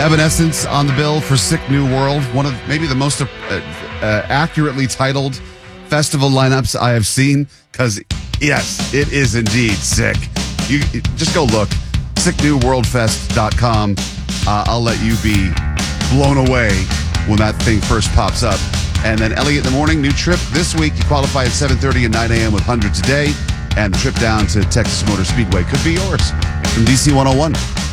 Evanescence on the bill for Sick New World, one of maybe the most accurately titled festival lineups I have seen, because yes, it is indeed sick. You just go look, sicknewworldfest.com. I'll let you be blown away when that thing first pops up. And then Elliot in the morning, new trip this week. You qualify at 7:30 and 9 a.m. with hundreds a day. And the trip down to Texas Motor Speedway could be yours from DC 101.